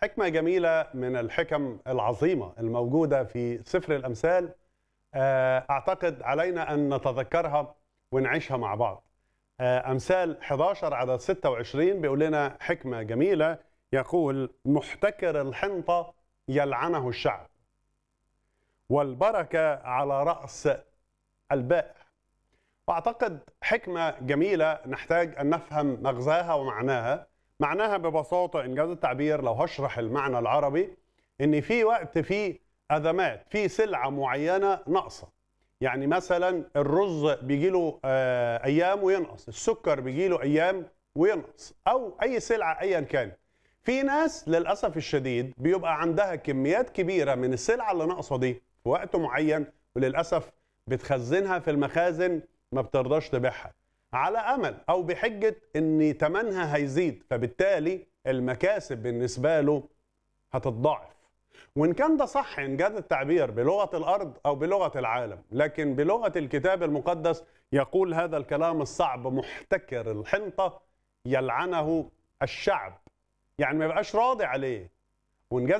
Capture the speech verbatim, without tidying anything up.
حكمة جميلة من الحكم العظيمة الموجودة في سفر الأمثال. آه، أعتقد علينا أن نتذكرها ونعيشها مع بعض. آه، أمثال إحدى عشر عدد ستة وعشرين بيقول لنا حكمة جميلة، يقول: محتكر الحنطة يلعنه الشعب، والبركة على رأس البائع. وأعتقد حكمة جميلة نحتاج أن نفهم مغزاها ومعناها. معناها ببساطة إنجاز التعبير، لو هشرح المعنى العربي، إن في وقت في أزمات في سلعة معينة ناقصة. يعني مثلا الرز بيجي له أيام وينقص، السكر بيجي له أيام وينقص، أو أي سلعة أيا كان. في ناس للأسف الشديد بيبقى عندها كميات كبيرة من السلعة اللي ناقصة دي في وقت معين، وللأسف بتخزنها في المخازن، ما بترضاش تبيعها على امل او بحجه ان ثمنها هيزيد، فبالتالي المكاسب بالنسبه له هتتضاعف. وان كان ده صح انجاز التعبير بلغه الارض او بلغه العالم، لكن بلغه الكتاب المقدس يقول هذا الكلام الصعب: محتكر الحنطه يلعنه الشعب. يعني ما يبقاش راضي عليه. وانجاز